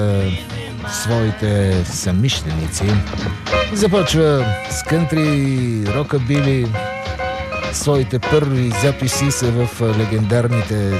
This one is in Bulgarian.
своите съмишленици. Започва с кънтри, рокабили. Своите първи записи са в легендарните